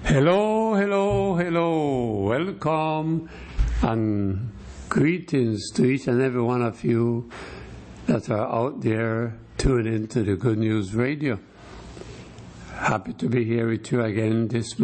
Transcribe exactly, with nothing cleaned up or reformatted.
Hello, hello, hello. Welcome and greetings to each and every one of you that are out there tuning into the Good News Radio. Happy to be here with you again this morning.